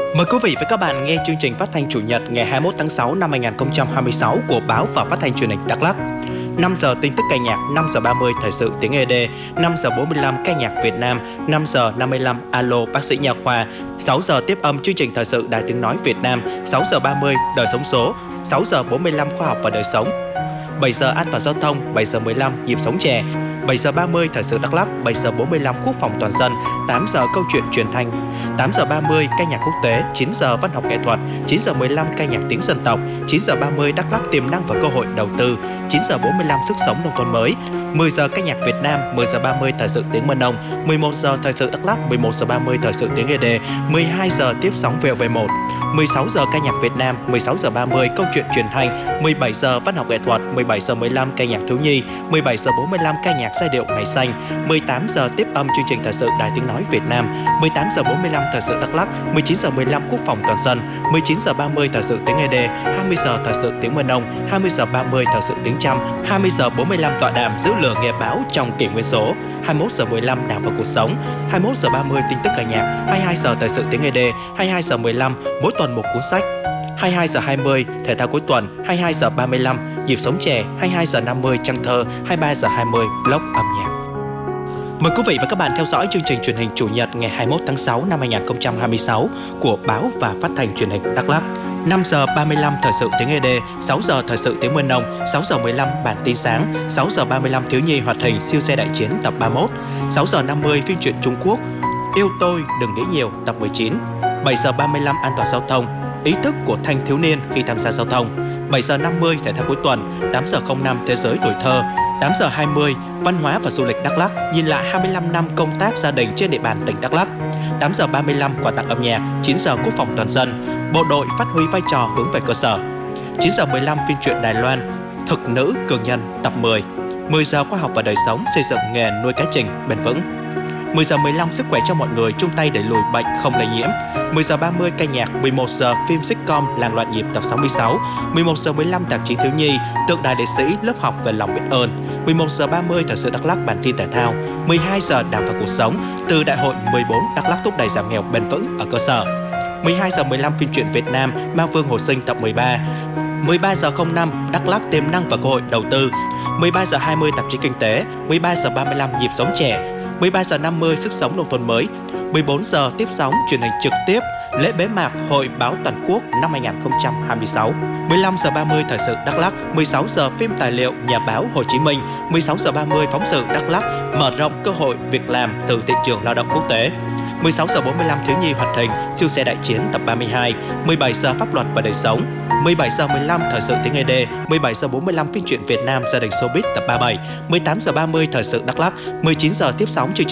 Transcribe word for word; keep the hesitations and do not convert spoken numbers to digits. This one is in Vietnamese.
Mời quý vị và các bạn nghe chương trình phát thanh Chủ nhật ngày hai mươi mốt tháng sáu năm hai nghìn không trăm hai mươi sáu của Báo và Phát thanh Truyền hình Đắk Lắk. năm giờ tin tức ca nhạc, năm giờ ba mươi thời sự tiếng e đê, năm giờ bốn mươi lăm ca nhạc Việt Nam, năm giờ năm mươi lăm alo bác sĩ nha khoa, sáu giờ tiếp âm chương trình thời sự Đài Tiếng nói Việt Nam, sáu giờ ba mươi đời sống số, sáu giờ bốn mươi lăm khoa học và đời sống, bảy giờ an toàn giao thông, bảy giờ mười lăm nhịp sống trẻ, bảy giờ ba mươi thời sự Đắk Lắk, bảy giờ bốn mươi lăm quốc phòng toàn dân, tám giờ câu chuyện truyền thanh, tám giờ ba mươi ca nhạc quốc tế, chín giờ văn học nghệ thuật, chín giờ mười lăm ca nhạc tiếng dân tộc, chín giờ ba mươi Đắk Lắk tiềm năng và cơ hội đầu tư, chín giờ bốn mươi lăm sức sống nông thôn mới, mười giờ ca nhạc Việt Nam, mười giờ ba mươi thời sự tiếng Mân Âu, mười một giờ thời sự Đắk Lắk, mười một giờ ba mươi thời sự tiếng e đê, mười hai giờ tiếp sóng vê o vê một, mười sáu giờ ca nhạc Việt Nam, mười sáu giờ ba mươi câu chuyện truyền thanh, mười bảy giờ văn học nghệ thuật, mười bảy giờ mười lăm ca nhạc thiếu nhi, mười bảy giờ bốn mươi lăm ca nhạc giai điệu ngày xanh, mười tám giờ tiếp âm chương trình thời sự Đài Tiếng nói Việt Nam, mười tám giờ bốn mươi lăm thời sự Đắk Lắk, mười chín giờ mười lăm quốc phòng toàn dân, mười chín giờ ba mươi thời sự tiếng e đê, hai mươi giờ thời sự tiếng Mân Âu, hai mươi giờ ba mươi thời sự tiếng Chăm, hai mươi giờ bốn mươi lăm tọa đàm giữ lửa nghề báo trong kỷ nguyên số, hai mươi mốt giờ mười lăm đảng và cuộc sống, hai mươi mốt giờ ba mươi tin tức ca nhạc, hai mươi hai giờ thời sự tiếng e đê, hai mươi hai giờ mười lăm mỗi tuần một cuốn sách, hai mươi hai giờ hai mươi thể thao cuối tuần, hai mươi hai giờ ba mươi lăm nhịp sống trẻ, hai mươi hai giờ năm mươi trăng thơ, hai mươi ba giờ hai mươi blog âm nhạc. Mời quý vị và các bạn theo dõi chương trình truyền hình Chủ nhật ngày hai mươi mốt tháng sáu năm hai nghìn không trăm hai mươi sáu của Báo và Phát thanh Truyền hình Đắk Lắk. năm giờ ba mươi lăm thời sự tiếng e đê, sáu giờ thời sự tiếng Mân Âu, sáu giờ mười lăm bản tin sáng, sáu giờ ba mươi lăm thiếu nhi hoạt hình siêu xe đại chiến tập ba mươi mốt, sáu giờ năm mươi phim truyện Trung Quốc Yêu tôi đừng nghĩ nhiều tập mười chín, bảy giờ ba mươi lăm an toàn giao thông, ý thức của thanh thiếu niên khi tham gia giao thông, bảy giờ năm mươi thể thao cuối tuần, tám giờ không năm thế giới tuổi thơ, tám giờ hai mươi văn hóa và du lịch Đắk Lắk nhìn lại hai mươi lăm năm công tác gia đình trên địa bàn tỉnh Đắk Lắk, tám giờ ba mươi lăm quà tặng âm nhạc, chín giờ quốc phòng toàn dân, bộ đội phát huy vai trò hướng về cơ sở, chín giờ mười lăm phim truyện Đài Loan Thực nữ cường nhân tập mười, mười giờ khoa học và đời sống xây dựng nghề nuôi cá trình bền vững, mười giờ mười lăm sức khỏe cho mọi người chung tay đẩy lùi bệnh không lây nhiễm, mười giờ ba mươi ca nhạc, mười một giờ phim sitcom Làng loạn nhịp tập sáu mươi sáu, mười một giờ mười lăm tạp chí thiếu nhi Tượng đài liệt sĩ lớp học về lòng biết ơn, mười một giờ ba mươi thời sự Đắk Lắk bản tin thể thao, mười hai giờ đảng và cuộc sống từ đại hội mười bốn Đắk Lắk thúc đẩy giảm nghèo bền vững ở cơ sở, mười hai giờ mười lăm phim truyện Việt Nam Mang Vương hồi sinh tập mười ba, mười ba giờ không năm Đắk Lắk tiềm năng và cơ hội đầu tư, mười ba giờ hai mươi tạp chí kinh tế, mười ba giờ ba mươi lăm nhịp sống trẻ, mười ba giờ năm mươi sức sống nông thôn mới, mười bốn giờ tiếp sóng truyền hình trực tiếp lễ bế mạc Hội báo toàn quốc năm hai nghìn không trăm hai mươi sáu, mười lăm giờ ba mươi thời sự Đắk Lắk, mười sáu giờ phim tài liệu Nhà báo Hồ Chí Minh, mười sáu giờ ba mươi phóng sự Đắk Lắk mở rộng cơ hội việc làm từ thị trường lao động quốc tế, mười sáu giờ bốn mươi lăm thiếu nhi hoạt hình siêu xe đại chiến tập ba mươi hai, mười bảy giờ pháp luật và đời sống, mười bảy giờ mười lăm thời sự tiếng e đê, mười bảy giờ bốn mươi lăm phim truyện Việt Nam gia đình showbiz tập ba mươi bảy, mười tám giờ ba mươi thời sự Đắk Lắk, mười chín giờ tiếp sóng chương